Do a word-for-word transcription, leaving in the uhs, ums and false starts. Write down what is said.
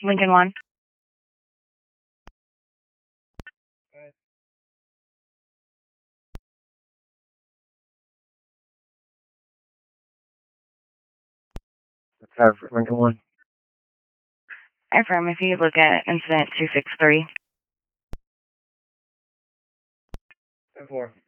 Lincoln one. Have Lincoln one. Affirm, if you look at incident two six three. ten four.